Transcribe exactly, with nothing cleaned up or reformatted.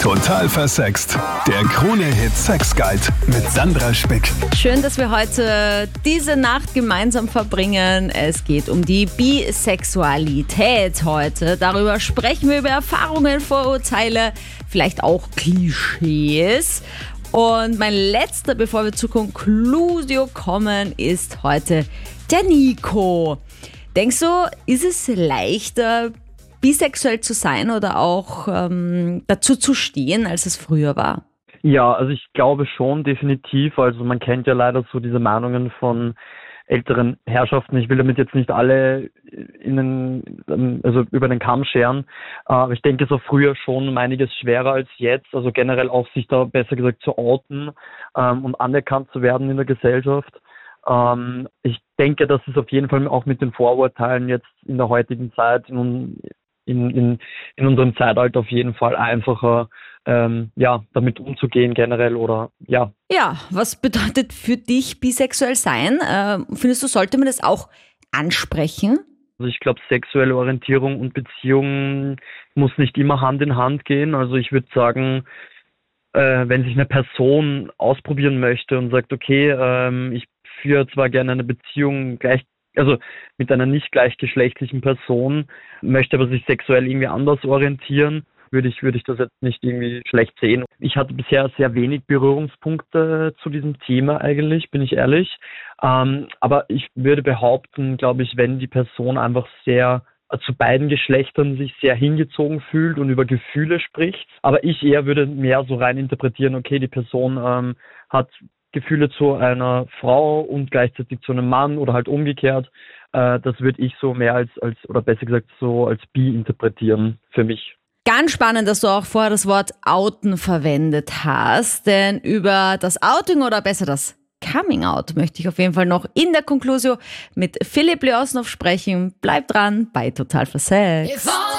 Total versext. Der Krone-Hit Sex Guide mit Sandra Spick. Schön, dass wir heute diese Nacht gemeinsam verbringen. Es geht um die Bisexualität heute. Darüber sprechen wir, über Erfahrungen, Vorurteile, vielleicht auch Klischees. Und mein letzter, bevor wir zur Conclusio kommen, ist heute der Nico. Denkst du, ist es leichter, bisexuell zu sein oder auch ähm, dazu zu stehen, als es früher war? Ja, also ich glaube schon, definitiv. Also man kennt ja leider so diese Meinungen von älteren Herrschaften. Ich will damit jetzt nicht alle in den, also über den Kamm scheren, aber ich denke, es war früher schon um einiges schwerer als jetzt. Also generell auch sich da besser gesagt zu outen ähm, und anerkannt zu werden in der Gesellschaft. Ähm, ich denke, dass es auf jeden Fall auch mit den Vorurteilen jetzt in der heutigen Zeit, in, in, in, in unserem Zeitalter auf jeden Fall einfacher, ähm, ja, damit umzugehen generell oder ja. Ja, was bedeutet für dich bisexuell sein? Äh, findest du, sollte man das auch ansprechen? Also ich glaube, sexuelle Orientierung und Beziehung muss nicht immer Hand in Hand gehen. Also ich würde sagen, äh, wenn sich eine Person ausprobieren möchte und sagt, okay, ähm, ich führe zwar gerne eine Beziehung gleich, also mit einer nicht gleichgeschlechtlichen Person, möchte aber sich sexuell irgendwie anders orientieren, würde ich, würde ich das jetzt nicht irgendwie schlecht sehen. Ich hatte bisher sehr wenig Berührungspunkte zu diesem Thema eigentlich, bin ich ehrlich. Ähm, aber ich würde behaupten, glaube ich, wenn die Person einfach sehr zu beiden Geschlechtern sich sehr hingezogen fühlt und über Gefühle spricht. Aber ich eher würde mehr so rein interpretieren, okay, die Person ähm, hat Gefühle zu einer Frau und gleichzeitig zu einem Mann oder halt umgekehrt. Äh, das würde ich so mehr als, als, oder besser gesagt so als bi interpretieren für mich. Ganz spannend, dass du auch vorher das Wort Outen verwendet hast, denn über das Outing oder besser das Coming Out möchte ich auf jeden Fall noch in der Conclusio mit Philipp Leosnow sprechen. Bleibt dran bei Total versext.